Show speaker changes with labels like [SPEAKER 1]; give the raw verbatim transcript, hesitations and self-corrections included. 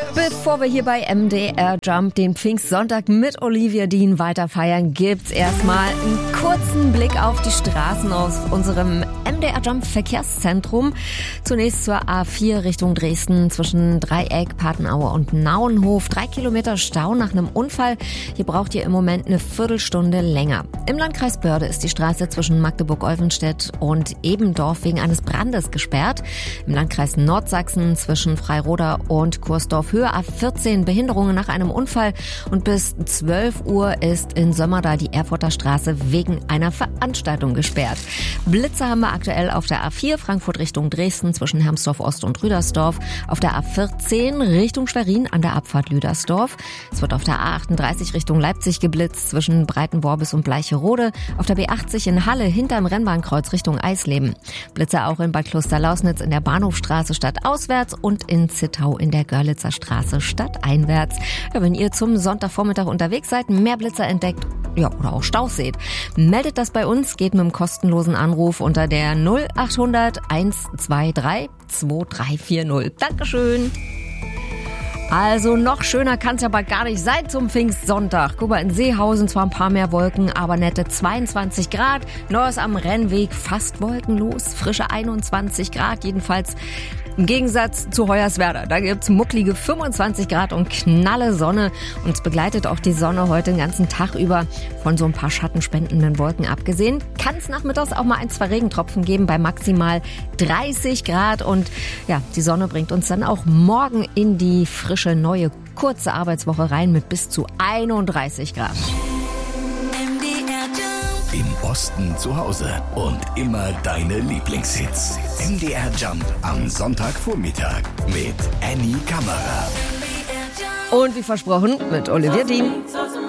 [SPEAKER 1] Bevor wir hier bei M D R Jump den Pfingstsonntag mit Olivia Dean weiter feiern, gibt's erstmal einen kurzen Blick auf die Straßen aus unserem M D R Jump Verkehrszentrum. Zunächst zur A vier Richtung Dresden zwischen Dreieck, Patenaue und Nauenhof. Drei Kilometer Stau nach einem Unfall. Hier braucht ihr im Moment eine Viertelstunde länger. Im Landkreis Börde ist die Straße zwischen Magdeburg-Olvenstedt und Ebendorf wegen eines Brandes gesperrt. Im Landkreis Nordsachsen zwischen Freiroda und Kursdorf Höhe A vierzehn Behinderungen nach einem Unfall und bis zwölf Uhr ist in Sömmerda die Erfurter Straße wegen einer Veranstaltung gesperrt. Blitze haben wir aktuell auf der A vier Frankfurt Richtung Dresden zwischen Hermsdorf Ost und Rüdersdorf, auf der A vierzehn Richtung Schwerin an der Abfahrt Lüdersdorf. Es wird auf der A achtunddreißig Richtung Leipzig geblitzt zwischen Breitenworbis und Bleicherode, auf der B achtzig in Halle hinterm Rennbahnkreuz Richtung Eisleben. Blitze auch in Bad Klosterlausnitz in der Bahnhofstraße stadtauswärts und in Zittau in der Görlitzer Straße stadteinwärts. Ja, wenn ihr zum Sonntagvormittag unterwegs seid, mehr Blitzer entdeckt, ja, oder auch Staus seht, meldet das bei uns, geht mit einem kostenlosen Anruf unter der null achthundert hundertzweiundzwanzig zweiundzwanzig vierzig. Dankeschön. Also noch schöner kann's ja aber gar nicht sein zum Pfingstsonntag. Guck mal, in Seehausen zwar ein paar mehr Wolken, aber nette zweiundzwanzig Grad. Neues am Rennweg fast wolkenlos, frische einundzwanzig Grad, jedenfalls im Gegensatz zu Hoyerswerda. Da gibt's mucklige fünfundzwanzig Grad und knalle Sonne. Uns begleitet auch die Sonne heute den ganzen Tag über, von so ein paar schattenspendenden Wolken abgesehen. Kann es nachmittags auch mal ein, zwei Regentropfen geben bei maximal dreißig Grad. Und ja, die Sonne bringt uns dann auch morgen in die frische, neue, kurze Arbeitswoche rein mit bis zu einunddreißig Grad.
[SPEAKER 2] Im Osten zu Hause und immer deine Lieblingshits. M D R Jump am Sonntagvormittag mit Annie Kammerer.
[SPEAKER 1] Und wie versprochen mit Olivia Dean.